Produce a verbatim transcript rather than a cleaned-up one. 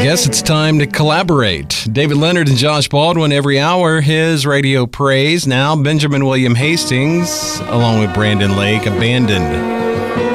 guess it's time to collaborate. David Leonard and Josh Baldwin every hour, his radio praise. Now Benjamin William Hastings, along with Brandon Lake, Abandoned.